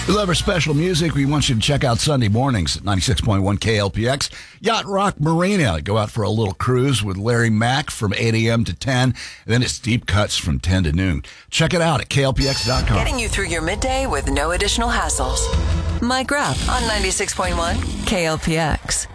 We love our special music. We want you to check out Sunday mornings at 96.1 KLPX. Yacht Rock Marina. Go out for a little cruise with Larry Mack from 8 a.m. to 10. And then it's deep cuts from 10 to noon. Check it out at KLPX.com. Getting you through your midday with no additional hassles. Mike Rapp on 96.1 KLPX.